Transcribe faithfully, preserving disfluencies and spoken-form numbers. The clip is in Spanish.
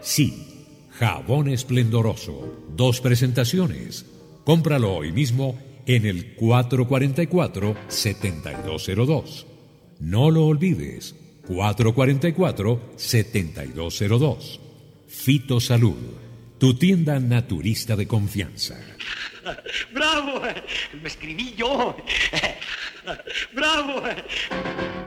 Sí, jabón esplendoroso. Dos presentaciones. Cómpralo hoy mismo en el cuatro cuatro cuatro, siete dos cero dos. No lo olvides, cuatro cuatro cuatro, siete dos cero dos. Fitosalud, tu tienda naturista de confianza. ¡Bravo! Me escribí yo. ¡Bravo!